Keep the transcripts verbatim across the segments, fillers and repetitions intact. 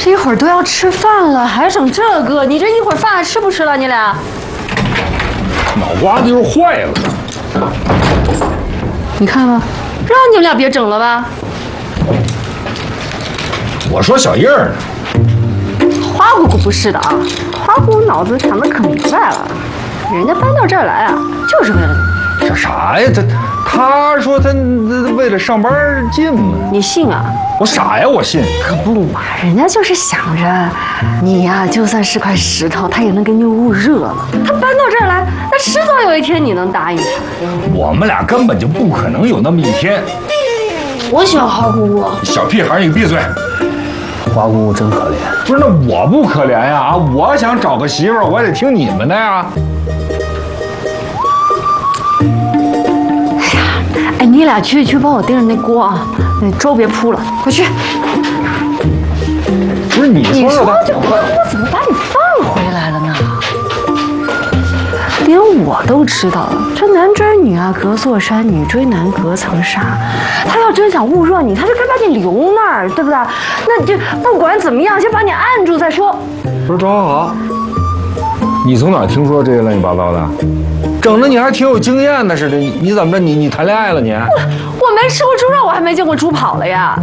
这一会儿都要吃饭了，还整这个？你这一会儿饭还吃不吃了？你俩？ 脑瓜子就是坏了。 你看吧，让你们俩别整了吧。 我说小叶儿呢？ 花姑姑不是的啊，花姑姑脑子想的可明白了，人家搬到这儿来啊，就是为了你。 这啥呀？他他说他为了上班近嘛。 你信啊？ 我傻呀，我信。 可不嘛，人家就是想着你呀，就算是块石头，他也能给你捂热了。他搬到这儿来，那迟早有一天你能答应他。 我们俩根本就不可能有那么一天。 我喜欢花姑姑。 小屁孩，你闭嘴！ 花姑姑真可怜。 不是，那我不可怜呀啊！我想找个媳妇儿，我也得听你们的呀。 哎，你俩去去帮我盯着那锅啊，那粥别扑了，快去！ 不是你说你说的， 这花姑姑怎么把你放回来了呢？连我都知道了，这男追女啊隔座山，女追男隔层纱。他要真想捂热你，他就该把你留那儿，对不对？那就不管怎么样，先把你按住再说。 不是庄好，你从哪听说这些乱七八糟的？整的你还挺有经验的似的，你你怎么着？你你谈恋爱了你？我我没吃过猪肉，我还没见过猪跑了呀。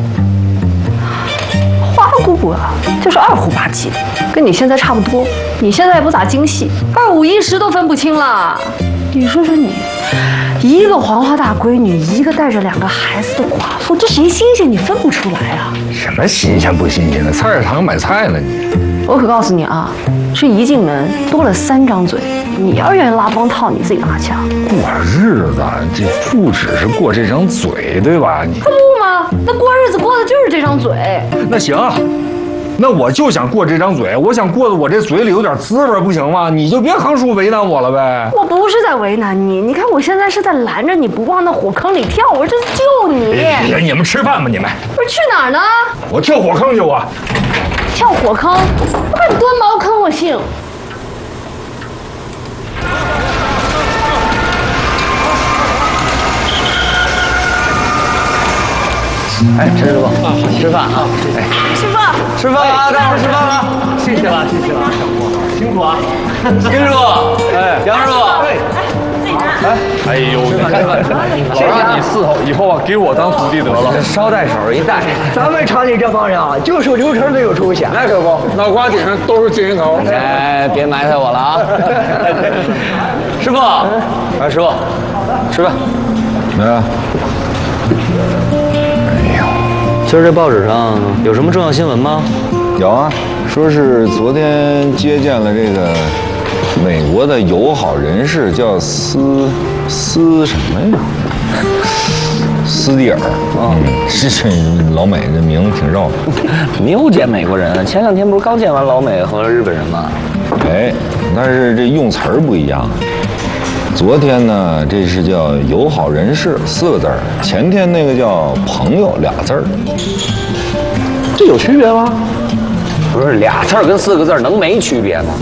花姑姑啊，就是二胡八七，跟你现在差不多。你现在也不咋精细，二五一十都分不清了。你说说你，一个黄花大闺女，一个带着两个孩子的寡妇，这谁新鲜？你分不出来啊？ 什么新鲜不新鲜的？菜市场买菜呢你？ 我可告诉你啊，这一进门多了三张嘴。你要愿意拉帮套，你自己拿枪。 过日子，这不只是过这张嘴，对吧？你可不吗？那过日子过的就是这张嘴。 那行，那我就想过这张嘴，我想过得我这嘴里有点滋味，不行吗？你就别横竖为难我了呗。 我不是在为难你，你看我现在是在拦着你不往那火坑里跳，我这是救你。 哎，你们吃饭吧，你们。 不是去哪儿呢？ 我跳火坑去我。 跳火坑？我把你蹲茅坑，我信。 哎，陈师傅，吃饭啊！哎， 师傅， 吃饭啊！大伙儿吃饭了，谢谢了，谢谢了，辛苦啊！金师傅，哎，杨师傅， 哎，哎呦，你看，老让你伺候，以后啊，给我当徒弟得了。 捎带手一带， 咱们厂里这帮人啊，就属流程都有出息。 那可不，脑瓜顶上都是金人头。 哎，别埋汰我了啊！师傅，哎，师傅，吃饭。 来。 今儿这报纸上有什么重要新闻吗？ 有啊，说是昨天接见了这个美国的友好人士，叫斯斯什么呀？斯蒂尔啊，是这老美这名字挺绕的。 你又见美国人？前两天不是刚见完老美和日本人吗？ 哎，但是这用词儿不一样。昨天呢，这是叫友好人士四个字儿，前天那个叫朋友俩字儿， 这有区别吗？不是俩字儿跟四个字儿能没区别吗？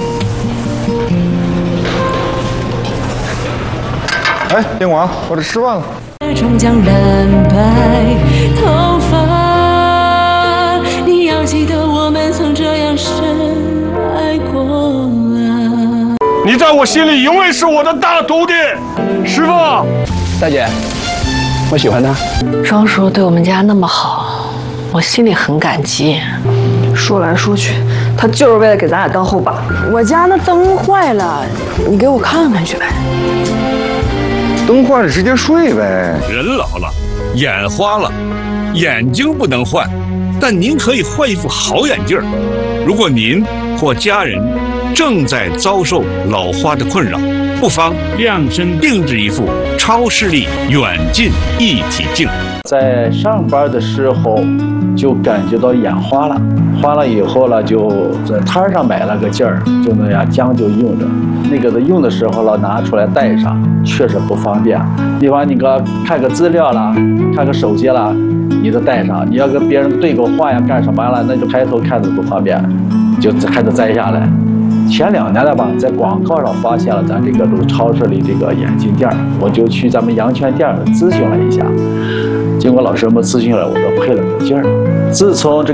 哎，别管，我这吃饭了。 终将染白头发，你要记得我们曾这样深爱过啊。 你在我心里永远是我的大徒弟，师傅。 大姐，我喜欢他。 庄叔对我们家那么好，我心里很感激。 说来说去，他就是为了给咱俩当后把。我家那灯坏了，你给我看看去呗。 灯坏了直接睡呗。 人老了，眼花了，眼睛不能换，但您可以换一副好眼镜。如果您或家人正在遭受老花的困扰，不妨量身定制一副超视力远近一体镜。 在上班的时候就感觉到眼花了，花了以后呢，就在摊上买了个镜儿，就那样将就用着。那个的用的时候了，拿出来带上，确实不方便。比方你个看个资料啦，看个手机啦，你都带上。你要跟别人对个话呀，干什么了，那就抬头看着不方便，就还得摘下来。前两年了吧，在广告上发现了咱这个都超市里这个眼镜店，我就去咱们阳泉店咨询了一下。经过老师们咨询了，我就配了个镜儿。自从这